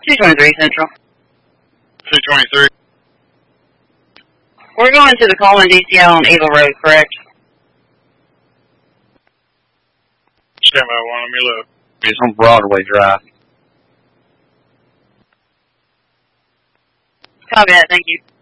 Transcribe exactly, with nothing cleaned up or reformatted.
two twenty-three Central. two twenty-three. We're going to the Coleman D C L on Eagle Road, correct? Stand by one, let me look. It's on Broadway Drive. Copy that, thank you.